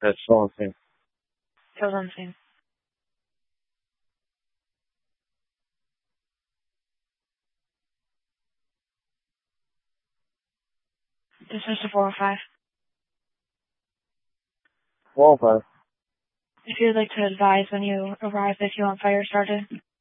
That's all I'm saying. That's what I'm saying. Dismiss to 405. 405. If you would like to advise when you arrive if you want fire started.